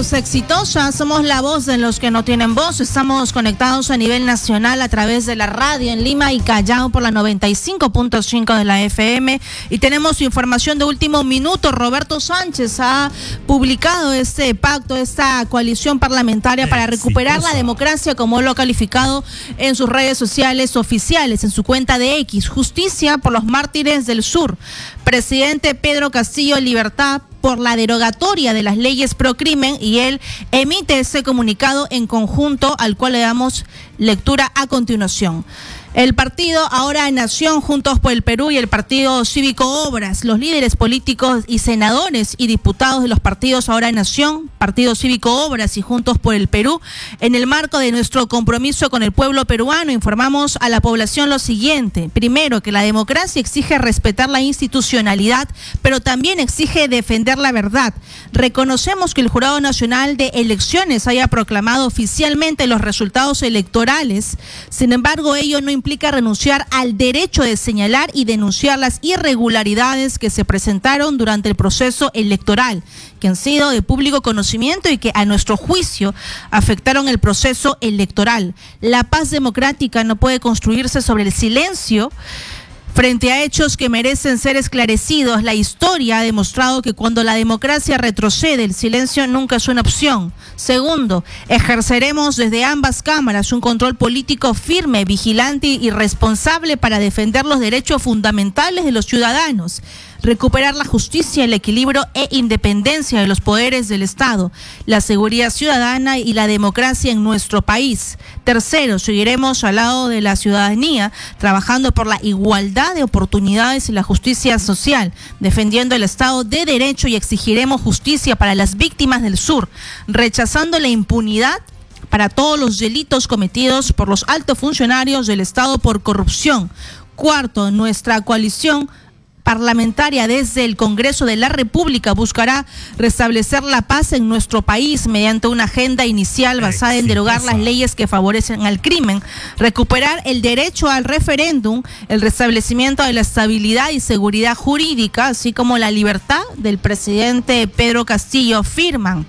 Somos exitosas, somos la voz de los que no tienen voz. Estamos conectados a nivel nacional a través de la radio en Lima y Callao por la 95.5 de la FM. Y tenemos información de último minuto. Roberto Sánchez ha publicado este pacto, esta coalición parlamentaria para recuperar la democracia, como lo ha calificado en sus redes sociales oficiales, en su cuenta de X. Justicia por los mártires del sur. Presidente Pedro Castillo, libertad por la derogatoria de las leyes pro crimen, y él emite ese comunicado en conjunto al cual le damos lectura a continuación. El partido Ahora Nación, Juntos por el Perú y el Partido Cívico Obras, los líderes políticos y senadores y diputados de los partidos Ahora Nación, Partido Cívico Obras y Juntos por el Perú, en el marco de nuestro compromiso con el pueblo peruano, informamos a la población lo siguiente. Primero, que la democracia exige respetar la institucionalidad, pero también exige defender la verdad. Reconocemos que el Jurado Nacional de Elecciones haya proclamado oficialmente los resultados electorales. Sin embargo, ello no implica renunciar al derecho de señalar y denunciar las irregularidades que se presentaron durante el proceso electoral, que han sido de público conocimiento y que a nuestro juicio afectaron el proceso electoral. La paz democrática no puede construirse sobre el silencio frente a hechos que merecen ser esclarecidos. La historia ha demostrado que cuando la democracia retrocede, el silencio nunca es una opción. Segundo, ejerceremos desde ambas cámaras un control político firme, vigilante y responsable para defender los derechos fundamentales de los ciudadanos, recuperar la justicia, el equilibrio e independencia de los poderes del Estado, la seguridad ciudadana y la democracia en nuestro país. Tercero, seguiremos al lado de la ciudadanía, trabajando por la igualdad de oportunidades y la justicia social, defendiendo el Estado de Derecho, y exigiremos justicia para las víctimas del sur, rechazando la impunidad para todos los delitos cometidos por los altos funcionarios del Estado por corrupción. Cuarto, nuestra coalición parlamentaria desde el Congreso de la República buscará restablecer la paz en nuestro país mediante una agenda inicial basada en derogar las leyes que favorecen al crimen, recuperar el derecho al referéndum, el restablecimiento de la estabilidad y seguridad jurídica, así como la libertad del presidente Pedro Castillo, firman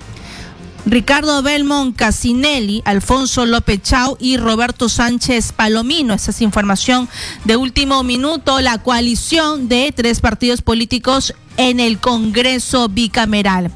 Ricardo Belmont Casinelli, Alfonso López Chau y Roberto Sánchez Palomino. Esa es información de último minuto. La coalición de 3 partidos políticos en el Congreso bicameral.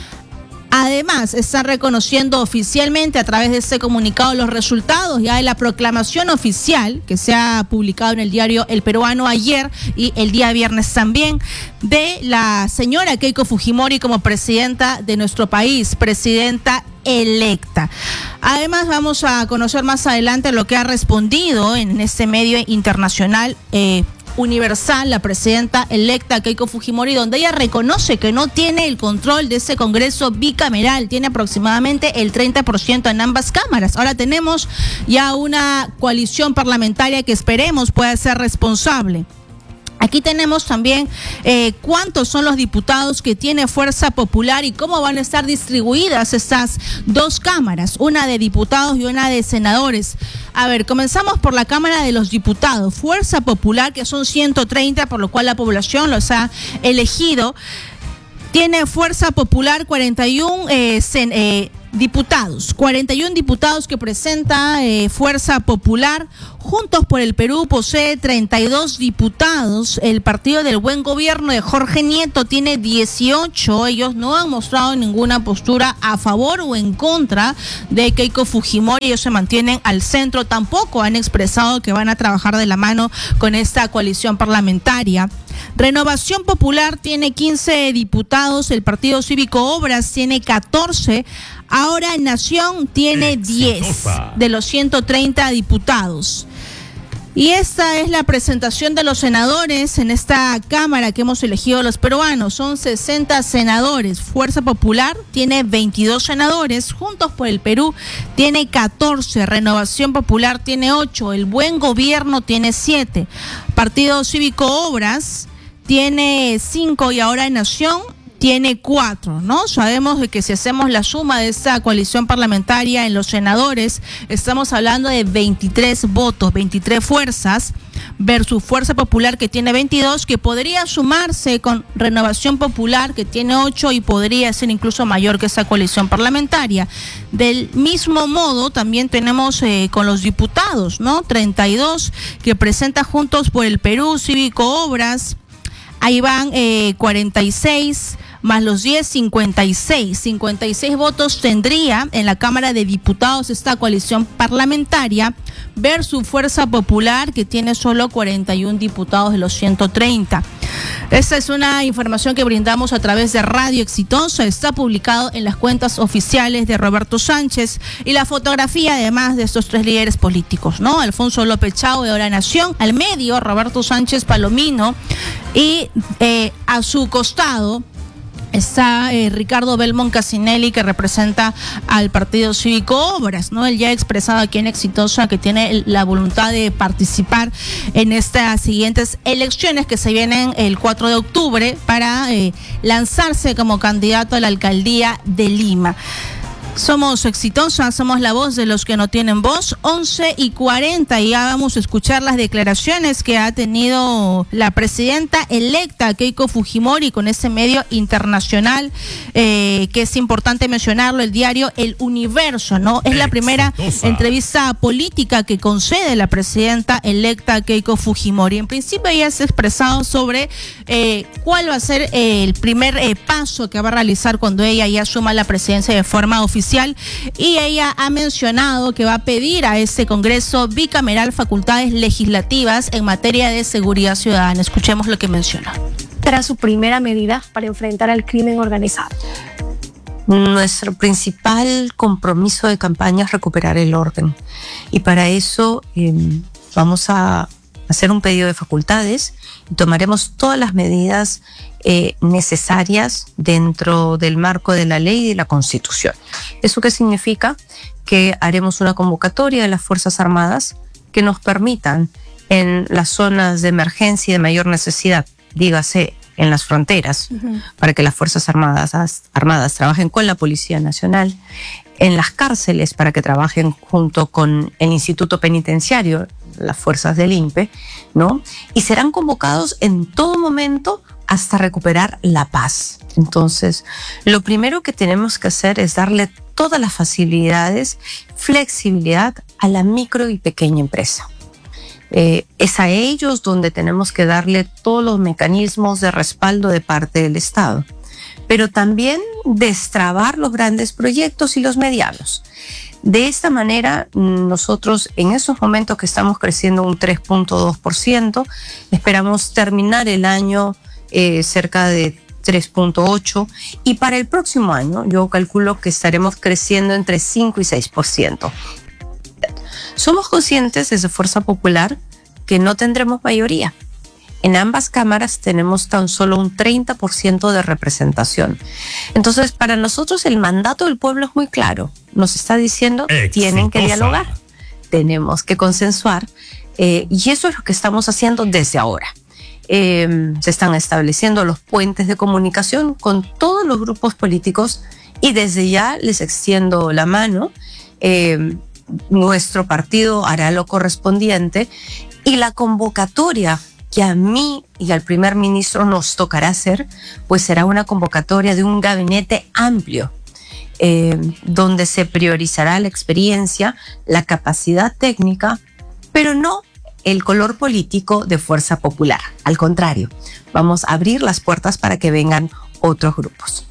Además, están reconociendo oficialmente a través de este comunicado los resultados ya de la proclamación oficial que se ha publicado en el diario El Peruano ayer y el día viernes también, de la señora Keiko Fujimori como presidenta de nuestro país, presidenta electa. Además, vamos a conocer más adelante lo que ha respondido en este medio internacional Universal, la presidenta electa Keiko Fujimori, donde ella reconoce que no tiene el control de ese Congreso bicameral, tiene aproximadamente el 30% en ambas cámaras. Ahora tenemos ya una coalición parlamentaria que esperemos pueda ser responsable. Aquí tenemos también cuántos son los diputados que tiene Fuerza Popular y cómo van a estar distribuidas estas 2 cámaras, una de diputados y una de senadores. A ver, comenzamos por la Cámara de los Diputados. Fuerza Popular, que son 130, por lo cual la población los ha elegido. Tiene Fuerza Popular 41 diputados, 41 diputados que presenta Fuerza Popular. Juntos por el Perú posee 32 diputados. El Partido del Buen Gobierno de Jorge Nieto tiene 18. Ellos no han mostrado ninguna postura a favor o en contra de Keiko Fujimori. Ellos se mantienen al centro. Tampoco han expresado que van a trabajar de la mano con esta coalición parlamentaria. Renovación Popular tiene 15 diputados. El Partido Cívico Obras tiene 14. Ahora Nación tiene 10 de los 130 diputados. Y esta es la presentación de los senadores en esta Cámara que hemos elegido los peruanos. Son 60 senadores. Fuerza Popular tiene 22 senadores. Juntos por el Perú tiene 14. Renovación Popular tiene 8. El Buen Gobierno tiene 7. Partido Cívico Obras tiene 5 y Ahora Nación tiene 4, ¿no? Sabemos de que si hacemos la suma de esta coalición parlamentaria en los senadores, estamos hablando de 23 votos, 23 fuerzas. versus Fuerza Popular, que tiene 22, que podría sumarse con Renovación Popular, que tiene 8 y podría ser incluso mayor que esa coalición parlamentaria. Del mismo modo, también tenemos con los diputados, ¿no? 32 que presenta Juntos por el Perú, Cívico Obras. Ahí van 46 más los 10, 56. 56 votos tendría en la Cámara de Diputados esta coalición parlamentaria versus Fuerza Popular, que tiene solo 41 diputados de los 130. Esta es una información que brindamos a través de Radio Exitosa. Está publicado en las cuentas oficiales de Roberto Sánchez y la fotografía además de estos tres líderes políticos, ¿no? Alfonso López Chao de Hora Nación, al medio Roberto Sánchez Palomino y a su costado está Ricardo Belmont Casinelli, que representa al Partido Cívico Obras, ¿no? Él ya ha expresado aquí en Exitosa que tiene la voluntad de participar en estas siguientes elecciones que se vienen el 4 de octubre para lanzarse como candidato a la alcaldía de Lima. Somos Exitosa, somos la voz de los que no tienen voz. 11:40 y ya vamos a escuchar las declaraciones que ha tenido la presidenta electa Keiko Fujimori con ese medio internacional que es importante mencionarlo, el diario El Universo, ¿no? Es la primera entrevista política que concede la presidenta electa Keiko Fujimori. En principio ella se ha expresado sobre cuál va a ser el primer paso que va a realizar cuando ella ya asuma la presidencia de forma oficial. Y ella ha mencionado que va a pedir a este Congreso bicameral facultades legislativas en materia de seguridad ciudadana. Escuchemos lo que menciona. Será su primera medida para enfrentar al crimen organizado. Nuestro principal compromiso de campaña es recuperar el orden. Y para eso vamos a hacer un pedido de facultades y tomaremos todas las medidas necesarias dentro del marco de la ley y de la Constitución. ¿Eso qué significa? Que haremos una convocatoria de las Fuerzas Armadas que nos permitan en las zonas de emergencia y de mayor necesidad, dígase en las fronteras, para que las Fuerzas Armadas trabajen con la Policía Nacional, en las cárceles para que trabajen junto con el Instituto Penitenciario, las fuerzas del INPE, ¿no? Y serán convocados en todo momento hasta recuperar la paz. Entonces, lo primero que tenemos que hacer es darle todas las facilidades, flexibilidad a la micro y pequeña empresa. Es a ellos donde tenemos que darle todos los mecanismos de respaldo de parte del Estado, pero también destrabar los grandes proyectos y los medianos. De esta manera, nosotros en estos momentos que estamos creciendo un 3.2%, esperamos terminar el año cerca de 3.8%, y para el próximo año yo calculo que estaremos creciendo entre 5 y 6%. Somos conscientes desde Fuerza Popular que no tendremos mayoría. En ambas cámaras tenemos tan solo un 30% de representación. Entonces, para nosotros el mandato del pueblo es muy claro. Nos está diciendo, tienen que dialogar, tenemos que consensuar, y eso es lo que estamos haciendo desde ahora. Se están estableciendo los puentes de comunicación con todos los grupos políticos y desde ya les extiendo la mano. Nuestro partido hará lo correspondiente y la convocatoria que a mí y al primer ministro nos tocará hacer, pues será una convocatoria de un gabinete amplio, donde se priorizará la experiencia, la capacidad técnica, pero no el color político de Fuerza Popular. Al contrario, vamos a abrir las puertas para que vengan otros grupos.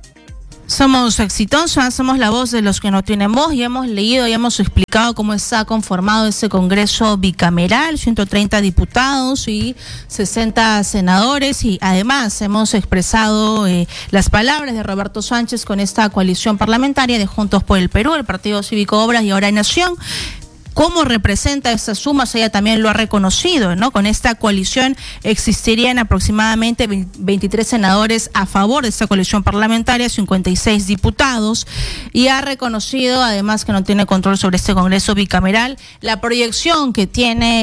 Somos Exitosa, somos la voz de los que no tienen voz y hemos leído y hemos explicado cómo está conformado ese Congreso bicameral, 130 diputados y 60 senadores, y además hemos expresado las palabras de Roberto Sánchez con esta coalición parlamentaria de Juntos por el Perú, el Partido Cívico Obras y Ahora Nación. ¿Cómo representa esas sumas? Ella también lo ha reconocido, ¿no? Con esta coalición existirían aproximadamente 23 senadores a favor de esta coalición parlamentaria, 56 diputados, y ha reconocido además que no tiene control sobre este Congreso bicameral. La proyección que tiene